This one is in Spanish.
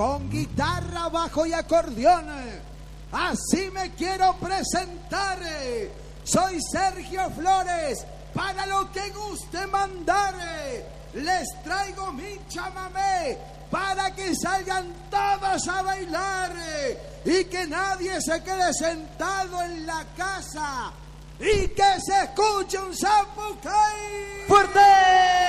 con guitarra, bajo y acordeón. Así me quiero presentar. Soy Sergio Flores, para lo que guste mandar. Les traigo mi chamamé para que salgan todos a bailar y que nadie se quede sentado en la casa y que se escuche un zapucay fuerte.